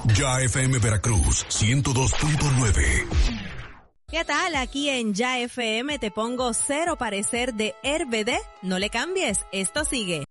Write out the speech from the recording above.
Ya FM Veracruz 102.9. ¿Qué tal? Aquí en Ya FM te pongo Cero Parecer de RBD. No le cambies, esto sigue.